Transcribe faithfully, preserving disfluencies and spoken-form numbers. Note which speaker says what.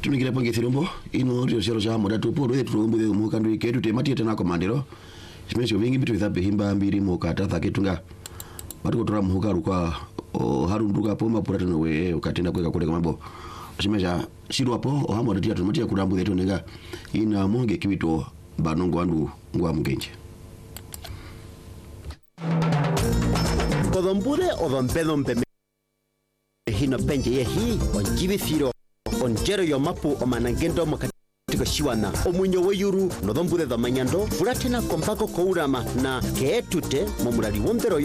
Speaker 1: tumikire pange thirombo ino rio cero cha mudatu puru e turumbu de mukandu iketu te mati tena komandero simesho vingi bitu vithabe himba mbiri mukata thakitunga batu kutora muhukaru kwa harunduka po mapura tano we ukatenda kweka kule kamabo simesha shiru hapo ohamwe tia tumatia kurambu zetu nenga ina monge kiwito banongo wandu ngwa mgenje
Speaker 2: Kodombure odampedo mpeme hino benje yehi onjibithiro onjero yomapu omanangendo mokatiko shiwana omunyo weyuru nodombure domanyando furatena kompako kourama na keetute momurali wondero